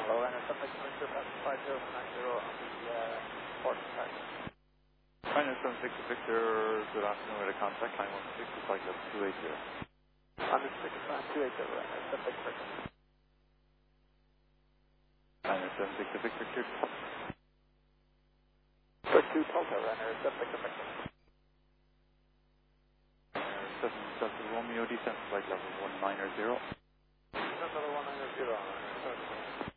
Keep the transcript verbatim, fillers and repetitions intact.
Hello, and it's subject Victor five zero nine zero on the uh, port side. Minus seven six Victor, good afternoon, with a contact line one six, flight level two eight zero. On the six two eight zero, and it's subject Victor. Minus seven six Victor, clear. For two Delta runner, subject Victor. seven Delta Romeo, descent flight level one nine zero. Another one nine zero.